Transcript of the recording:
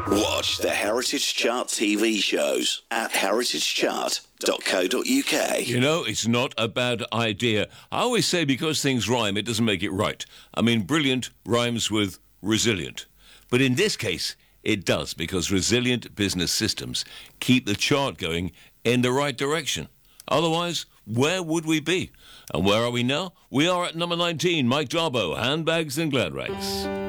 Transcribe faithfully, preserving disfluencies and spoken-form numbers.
Watch the Heritage Chart T V shows at heritage chart dot co dot uk. You know, it's not a bad idea. I always say because things rhyme, it doesn't make it right. I mean, brilliant rhymes with resilient. But in this case, it does, because resilient business systems keep the chart going in the right direction. Otherwise, where would we be? And where are we now? We are at number nineteen, Mike Darbo, Handbags and Glad Rags.